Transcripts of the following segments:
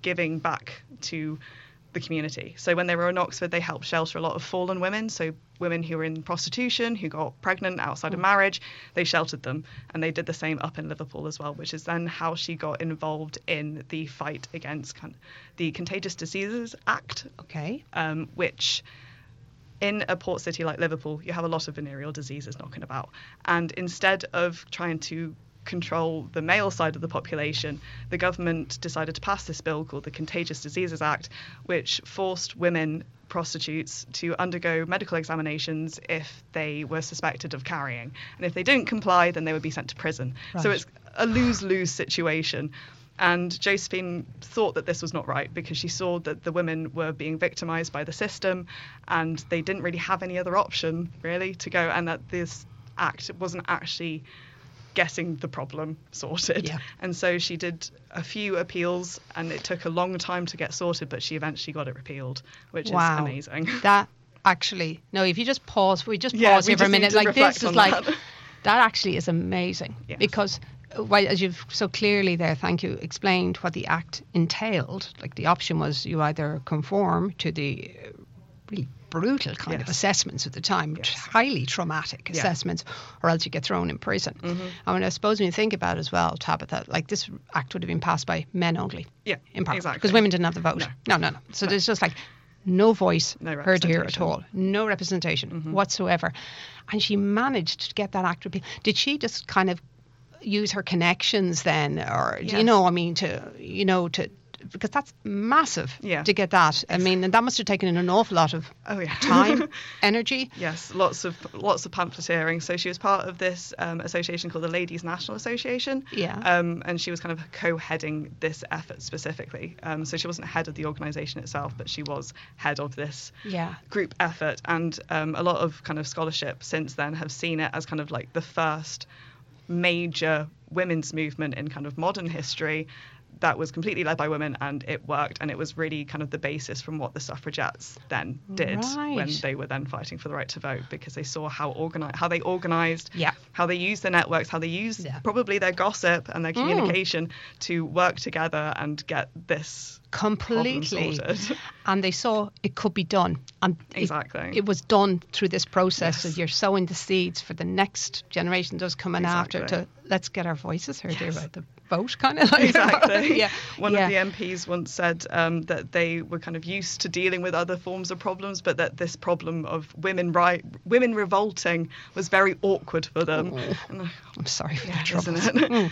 giving back to the community. So when they were in Oxford, they helped shelter a lot of fallen women, so women who were in prostitution, who got pregnant outside of marriage, they sheltered them, and they did the same up in Liverpool as well, which is then how she got involved in the fight against the Contagious Diseases Act, which in a port city like Liverpool, you have a lot of venereal diseases knocking about, and instead of trying to control the male side of the population, the government decided to pass this bill called the Contagious Diseases Act, which forced women prostitutes to undergo medical examinations if they were suspected of carrying. And if they didn't comply, then they would be sent to prison. Right. So it's a lose-lose situation. And Josephine thought that this was not right because she saw that the women were being victimized by the system and they didn't really have any other option, really, to go, and that this act wasn't actually getting the problem sorted. Yeah. And so she did a few appeals and it took a long time to get sorted, but she eventually got it repealed, which is amazing. That actually, no, if you just pause, pause here for a minute, like this is like, that actually is amazing. Yes. Because as you've so clearly there, thank you, explained what the act entailed, like the option was you either conform to the really brutal kind of assessments at the time, highly traumatic assessments, or else you get thrown in prison. I mean, I suppose when you think about it as well, Tabitha, like this act would have been passed by men only. Yeah, in part, because women didn't have the vote. No. So there's just like no voice heard here at all, no representation whatsoever. And she managed to get that act repealed. Did she just kind of use her connections then, or do you know? I mean, to because that's massive to get that. I mean, and that must have taken an awful lot of time, energy. Yes, lots of pamphleteering. So she was part of this association called the Ladies National Association. Yeah. And she was kind of co-heading this effort specifically. So she wasn't head of the organisation itself, but she was head of this group effort. And a lot of kind of scholarship since then have seen it as kind of like the first major women's movement in kind of modern history that was completely led by women, and it worked, and it was really kind of the basis from what the suffragettes then did when they were then fighting for the right to vote, because they saw how they organised, how they used their networks, how they used probably their gossip and their communication to work together and get this completely sorted. And they saw it could be done, and it was done through this process. So you're sowing the seeds for the next generation, those coming after, to let's get our voices heard here about the vote, kind of like. Exactly. One of the MPs once said that they were kind of used to dealing with other forms of problems, but that this problem of women revolting was very awkward for them. I'm sorry for that trouble, isn't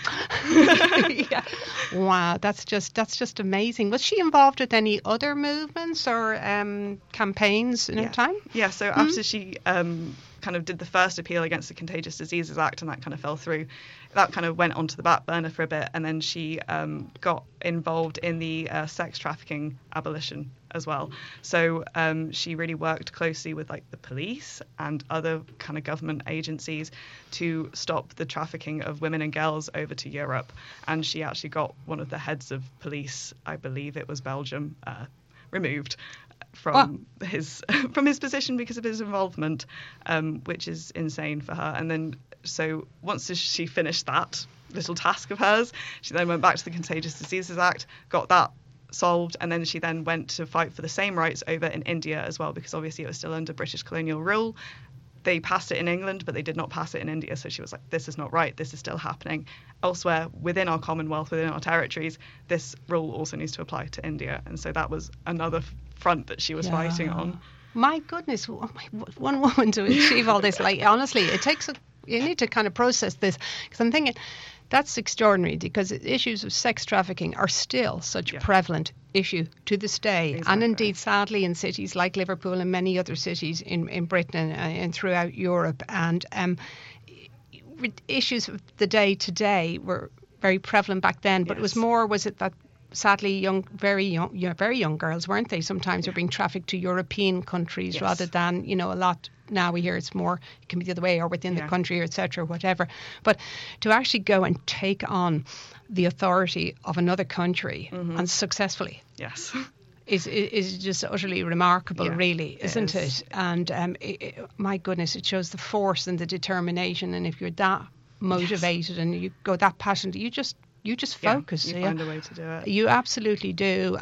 it? Wow, that's just amazing. Was she involved with any other movements or campaigns in her time? Yeah, so after she kind of did the first appeal against the Contagious Diseases Act, and that kind of fell through, that kind of went onto the back burner for a bit, and then she got involved in the sex trafficking abolition as well. So she really worked closely with like the police and other kind of government agencies to stop the trafficking of women and girls over to Europe. And she actually got one of the heads of police, I believe it was Belgium, removed from his position because of his involvement, which is insane for her. And then so once she finished that little task of hers, she then went back to the Contagious Diseases Act, got that solved, and then she then went to fight for the same rights over in India as well, because obviously it was still under British colonial rule. They passed it in England, but they did not pass it in India. So she was like, this is not right. This is still happening elsewhere within our Commonwealth, within our territories. This rule also needs to apply to India. And so that was another front that she was fighting on. My goodness, one woman to achieve all this. Like, honestly, it takes you need to kind of process this, because I'm thinking that's extraordinary, because issues of sex trafficking are still such a prevalent issue to this day. Exactly. And indeed, sadly, in cities like Liverpool and many other cities in Britain and throughout Europe. And issues of the day to day were very prevalent back then, but was it that sadly very young girls, weren't they? Sometimes were being trafficked to European countries rather than, a lot. Now we hear it's more, it can be the other way, or within the country, or etc., whatever. But to actually go and take on the authority of another country and successfully is just utterly remarkable, really, isn't it? And my goodness, it shows the force and the determination. And if you're that motivated and you go that passionate, you just focus. You find a way to do it. You absolutely do.